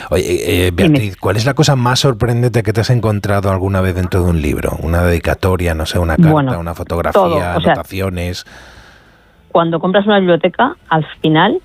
Oye, Beatriz, ¿cuál es la cosa más sorprendente que te has encontrado alguna vez dentro de un libro? Una dedicatoria, no sé, una carta, una fotografía, todo, anotaciones. Cuando compras una biblioteca, al final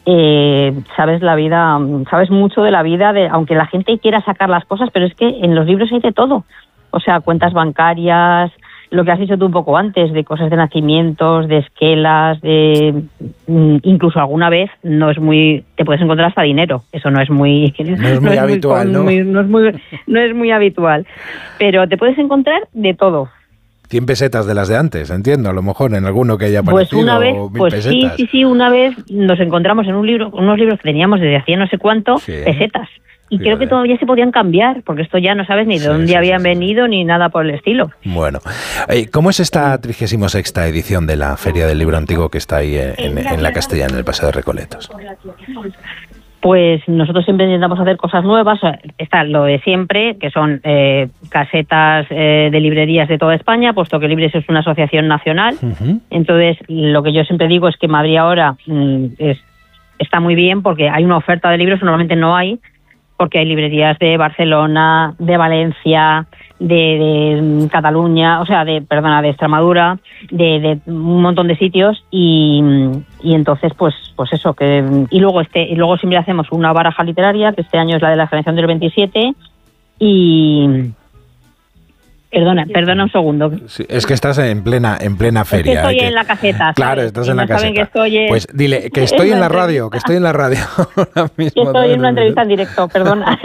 sabes la vida, sabes mucho de la vida, aunque la gente quiera sacar las cosas, pero es que en los libros hay de todo. O sea, cuentas bancarias, lo que has dicho tú un poco antes, de cosas de nacimientos, de esquelas, incluso alguna vez te puedes encontrar hasta dinero. Eso no es muy habitual, ¿no? No es muy habitual. Pero te puedes encontrar de todo. 100 pesetas de las de antes, entiendo, a lo mejor en alguno que haya aparecido. Pues una vez, 1000 pesetas. Sí, una vez nos encontramos en unos libros que teníamos desde hacía no sé cuánto, pesetas. Y creo que todavía se podían cambiar, porque esto ya no sabes ni de dónde habían venido ni nada por el estilo. Bueno, ¿cómo es esta 36ª edición de la Feria del Libro Antiguo que está ahí en la Castellana, en el Paseo de Recoletos? Pues nosotros siempre intentamos hacer cosas nuevas. Está lo de siempre, que son casetas de librerías de toda España, puesto que Libres es una asociación nacional. Uh-huh. Entonces, lo que yo siempre digo es que Madrid ahora está muy bien, porque hay una oferta de libros, normalmente no hay, porque hay librerías de Barcelona, de Valencia, de Cataluña, de Extremadura, de un montón de sitios, y entonces pues eso, y luego siempre hacemos una baraja literaria, que este año es la de la generación del 27, y Perdona un segundo. Sí, es que estás en plena feria. Es que estoy en la caseta. ¿Sabes? Claro, estás en la caseta. Que pues dile que estoy en la radio, ahora mismo. Estoy en una entrevista en directo, perdona.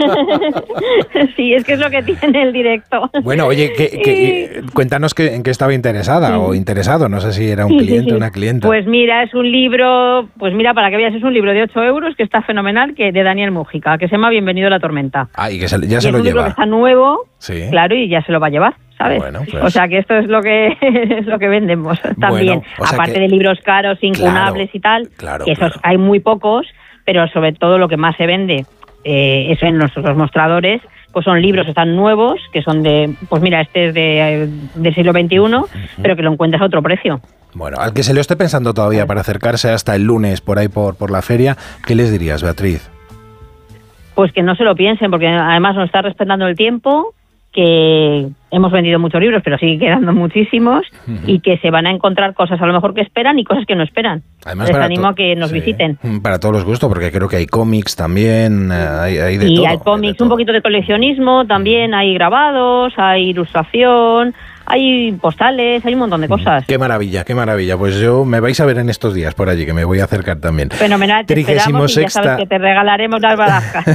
Sí, es que es lo que tiene el directo. Bueno, oye, cuéntanos en qué estaba interesada o interesado, no sé si era un cliente o una clienta. Pues mira, es un libro, para que veas, es un libro de 8 euros que está fenomenal, que de Daniel Mújica, que se llama Bienvenido a la tormenta. Ah, y que ya se lo lleva. Es un libro que está nuevo, sí. Claro, y ya se lo va a llevar. ¿Sabes? Bueno, pues. O sea que esto es lo que vendemos también. Bueno, o sea aparte de libros caros, incunables y tal, que esos hay muy pocos, pero sobre todo lo que más se vende eso en nuestros mostradores, pues son libros que están nuevos, que son este es del siglo XXI, pero que lo encuentras a otro precio. Bueno, al que se lo esté pensando todavía para acercarse hasta el lunes por ahí por la feria, ¿qué les dirías, Beatriz? Pues que no se lo piensen, porque además nos está respetando el tiempo, que hemos vendido muchos libros, pero sigue quedando muchísimos, y que se van a encontrar cosas a lo mejor que esperan y cosas que no esperan. Además, les animo a que nos visiten. Para todos los gustos, porque creo que hay cómics también, hay de todo. Y hay cómics, un poquito de coleccionismo también, hay grabados, hay ilustración, hay postales, hay un montón de cosas. Qué maravilla. Pues me vais a ver en estos días por allí, que me voy a acercar también. Fenomenal, te esperamos y ya sabes que te regalaremos las barajas.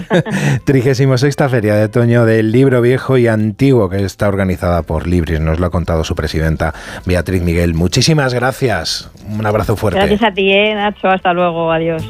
36ª Feria de Otoño del Libro Viejo y Antiguo, que está organizada por Libris, nos lo ha contado su presidenta Beatriz Miguel. Muchísimas gracias, un abrazo fuerte. Gracias a ti, Nacho, hasta luego, adiós.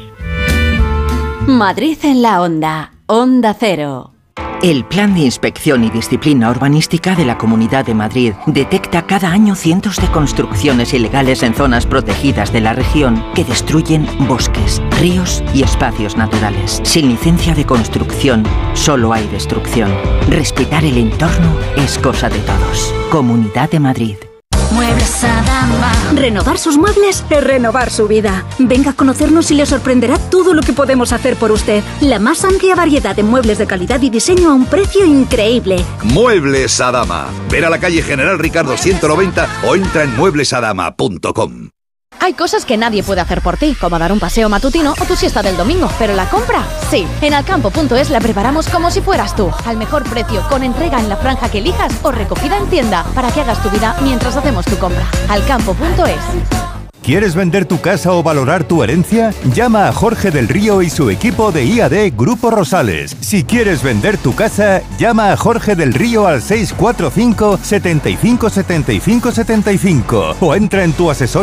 Madrid en la Onda, Onda Cero. El Plan de Inspección y Disciplina Urbanística de la Comunidad de Madrid detecta cada año cientos de construcciones ilegales en zonas protegidas de la región que destruyen bosques, ríos y espacios naturales. Sin licencia de construcción, solo hay destrucción. Respetar el entorno es cosa de todos. Comunidad de Madrid. Muebles Adama. Renovar sus muebles es renovar su vida. Venga a conocernos y le sorprenderá todo lo que podemos hacer por usted. La más amplia variedad de muebles de calidad y diseño a un precio increíble. Muebles Adama. Ver a la calle General Ricardo 190 o entra en mueblesadama.com. Hay cosas que nadie puede hacer por ti, como dar un paseo matutino o tu siesta del domingo, pero la compra, sí. En alcampo.es la preparamos como si fueras tú, al mejor precio, con entrega en la franja que elijas o recogida en tienda, para que hagas tu vida mientras hacemos tu compra. Alcampo.es. ¿Quieres vender tu casa o valorar tu herencia? Llama a Jorge del Río y su equipo de IAD Grupo Rosales. Si quieres vender tu casa, llama a Jorge del Río al 645 75 75 75 o entra en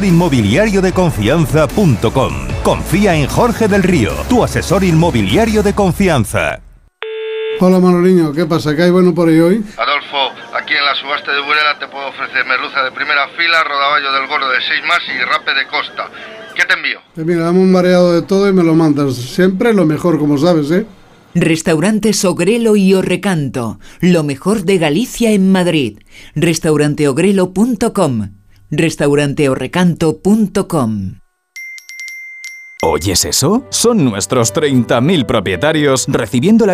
tuasesorinmobiliariodeconfianza.com. Confía en Jorge del Río, tu asesor inmobiliario de confianza. Hola Manoliño, ¿qué pasa? ¿Qué hay bueno por ahí hoy? Adolfo, aquí en la subasta de Burela te puedo ofrecer merluza de primera fila, rodaballo del gordo de 6 más y rape de costa. ¿Qué te envío? Mira, dame un variado de todo y me lo mandas. Siempre lo mejor, como sabes, ¿eh? Restaurantes Ogrelo y Orrecanto, lo mejor de Galicia en Madrid. Restauranteogrelo.com, restauranteorrecanto.com. ¿Oyes eso? Son nuestros 30.000 propietarios recibiendo la